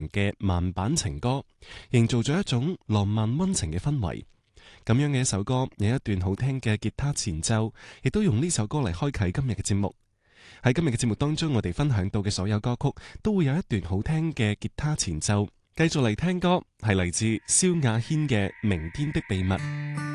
嘅慢板情歌，營造咗一種浪漫溫情嘅氛圍。咁樣嘅一首歌，有一段好聽嘅吉他前奏，亦都用呢首歌嚟開啟今日嘅節目。喺今日嘅節目當中，我哋分享到嘅所有歌曲都會有一段好聽嘅吉他前奏。繼續嚟聽歌，係嚟自蕭亞軒嘅《明天的秘密》。